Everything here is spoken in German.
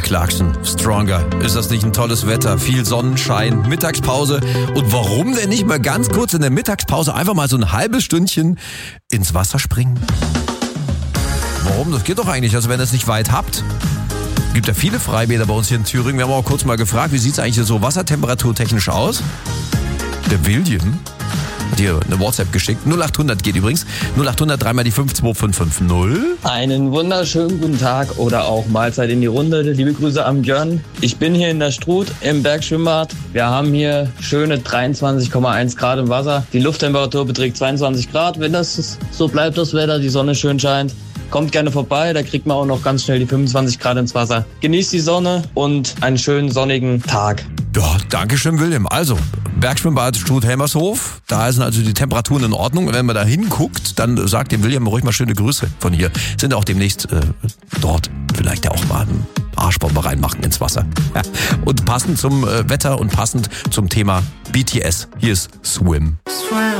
Clarkson, Stronger. Ist das nicht ein tolles Wetter? Viel Sonnenschein, Mittagspause. Und warum denn nicht mal ganz kurz in der Mittagspause einfach mal so ein halbes Stündchen ins Wasser springen? Warum? Das geht doch eigentlich, also wenn ihr es nicht weit habt. Gibt ja viele Freibäder bei uns hier in Thüringen. Wir haben auch kurz mal gefragt, wie sieht es eigentlich so wassertemperaturtechnisch aus? Der William hat hier eine WhatsApp geschickt. 0800 geht übrigens. 0800 dreimal die 52550. Einen wunderschönen guten Tag oder auch Mahlzeit in die Runde. Liebe Grüße am Björn. Ich bin hier in der Struth im Bergschwimmbad. Wir haben hier schöne 23,1 Grad im Wasser. Die Lufttemperatur beträgt 22 Grad. Wenn das so bleibt, das Wetter, die Sonne schön scheint, kommt gerne vorbei, da kriegt man auch noch ganz schnell die 25 Grad ins Wasser. Genießt die Sonne und einen schönen sonnigen Tag. Ja, danke schön, William. Also, Bergschwimmbad Struth-Helmershof, da sind also die Temperaturen in Ordnung. Und wenn man da hinguckt, dann sagt dem William ruhig mal schöne Grüße von hier. Sind auch demnächst dort vielleicht ja auch mal einen Arschbombe reinmachen ins Wasser. Ja. Und passend zum Wetter und passend zum Thema BTS, hier ist Swim.